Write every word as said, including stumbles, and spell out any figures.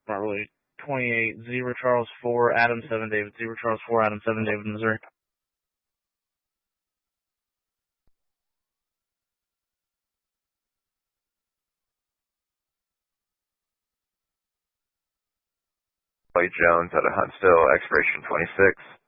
Probably twenty-eight, zero Charles four, Adam seven David, zero Charles four, Adam seven David, Missouri. Lloyd Jones out of Huntsville, expiration twenty-six.